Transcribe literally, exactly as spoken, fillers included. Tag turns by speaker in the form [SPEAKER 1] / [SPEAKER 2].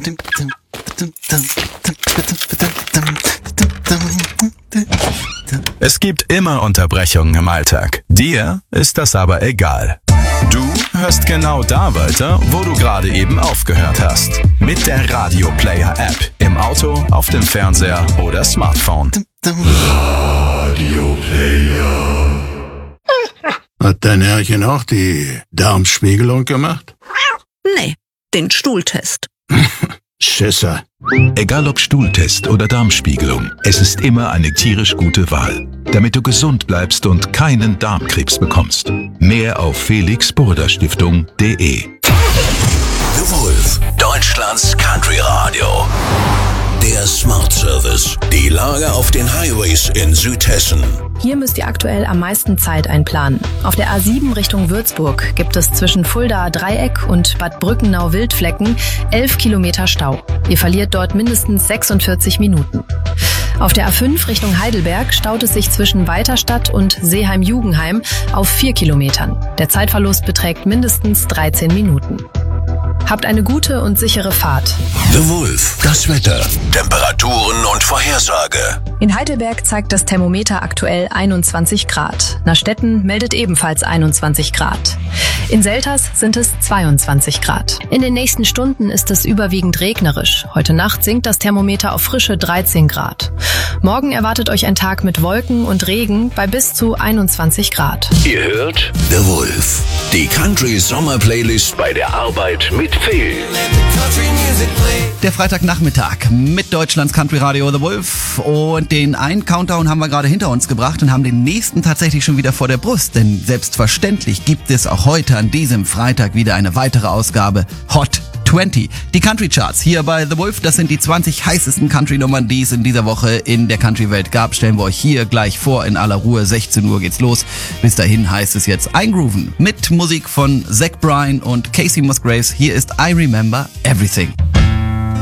[SPEAKER 1] Es gibt immer Unterbrechungen im Alltag. Dir ist das aber egal. Du hörst genau da weiter, wo du gerade eben aufgehört hast. Mit der Radio Player App. Im Auto, auf dem Fernseher oder Smartphone.
[SPEAKER 2] Radio Player. Hat dein Herrchen auch die Darmspiegelung gemacht?
[SPEAKER 3] Nee, den Stuhltest.
[SPEAKER 2] Schisser.
[SPEAKER 4] Egal ob Stuhltest oder Darmspiegelung, es ist immer eine tierisch gute Wahl, damit du gesund bleibst und keinen Darmkrebs bekommst. Mehr auf felix burda stiftung punkt de.
[SPEAKER 5] The Wolf, Deutschlands Country Radio. Der Smart Service. Die Lage auf den Highways in Südhessen.
[SPEAKER 6] Hier müsst ihr aktuell am meisten Zeit einplanen. Auf der A sieben Richtung Würzburg gibt es zwischen Fuldaer Dreieck und Bad Brückenau-Wildflecken elf Kilometer Stau. Ihr verliert dort mindestens sechsundvierzig Minuten. Auf der A fünf Richtung Heidelberg staut es sich zwischen Weiterstadt und Seeheim-Jugenheim auf vier Kilometern. Der Zeitverlust beträgt mindestens dreizehn Minuten. Habt eine gute und sichere Fahrt.
[SPEAKER 5] The Wolf, das Wetter, Temperaturen und Vorhersage.
[SPEAKER 6] In Heidelberg zeigt das Thermometer aktuell einundzwanzig Grad. Nastetten meldet ebenfalls einundzwanzig Grad. In Selters sind es zweiundzwanzig Grad. In den nächsten Stunden ist es überwiegend regnerisch. Heute Nacht sinkt das Thermometer auf frische dreizehn Grad. Morgen erwartet euch ein Tag mit Wolken und Regen bei bis zu einundzwanzig Grad.
[SPEAKER 5] Ihr hört The Wolf, die Country Sommer Playlist bei der Arbeit mit Phil.
[SPEAKER 7] Der Freitagnachmittag mit Deutschlands Country Radio The Wolf, und den einen Countdown haben wir gerade hinter uns gebracht und haben den nächsten tatsächlich schon wieder vor der Brust, denn selbstverständlich gibt es auch heute an diesem Freitag wieder eine weitere Ausgabe Hot zwanzig. Die Country Charts hier bei The Wolf, das sind die zwanzig heißesten Country-Nummern, die es in dieser Woche in der Country-Welt gab. Stellen wir euch hier gleich vor in aller Ruhe. sechzehn Uhr geht's los. Bis dahin heißt es jetzt eingrooven mit Musik von Zach Bryan und Casey Musgraves. Hier ist I Remember Everything.